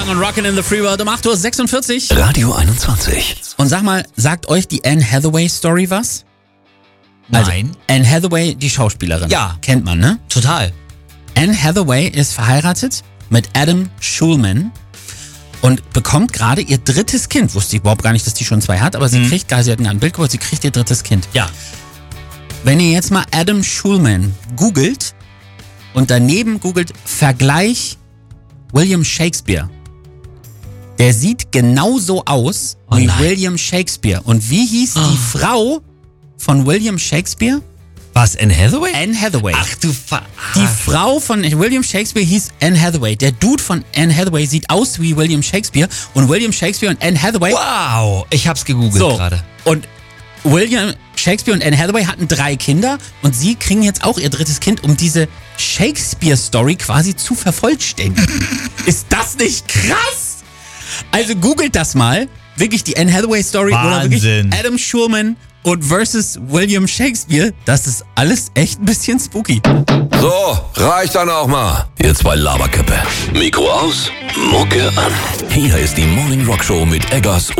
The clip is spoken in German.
Song und Rockin' in the Free World um 8:46 Uhr. Radio 21. Und sag mal, sagt euch die Anne Hathaway Story was? Nein. Anne Hathaway, die Schauspielerin. Ja. Kennt man, ne? Total. Anne Hathaway ist verheiratet mit Adam Schulman und bekommt gerade ihr drittes Kind. Wusste ich überhaupt gar nicht, dass die schon 2 hat, aber sie kriegt, sie hat ein Bild geholt, sie kriegt ihr drittes Kind. Ja. Wenn ihr jetzt mal Adam Schulman googelt und daneben googelt Vergleich William Shakespeare, der sieht genauso aus wie William Shakespeare. Und wie hieß die Frau von William Shakespeare? Was, Anne Hathaway? Anne Hathaway. Ach du Die Frau von William Shakespeare hieß Anne Hathaway. Der Dude von Anne Hathaway sieht aus wie William Shakespeare. Und William Shakespeare und Anne Hathaway... Wow, ich hab's gegoogelt gerade. Und William Shakespeare und Anne Hathaway hatten 3 Kinder. Und sie kriegen jetzt auch ihr drittes Kind, um diese Shakespeare-Story quasi zu vervollständigen. Ist das nicht krass? Also googelt das mal. Wirklich die Anne Hathaway-Story oder wirklich Adam Schulman und versus William Shakespeare, das ist alles echt ein bisschen spooky. So, reicht dann auch mal. Ihr 2 Laberköppe. Mikro aus, Mucke an. Hier ist die Morning Rock Show mit Eggers